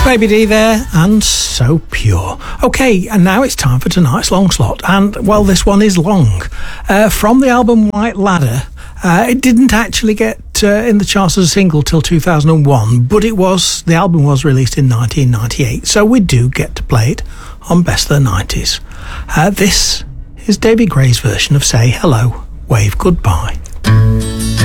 Baby D there, and So Pure. Okay, and now it's time for tonight's long slot, and, well, this one is long. From the album White Ladder, it didn't actually get in the charts as a single till 2001, but the album was released in 1998, so we do get to play it on Best of the 90s. This is Davy Gray's version of Say Hello, Wave Goodbye.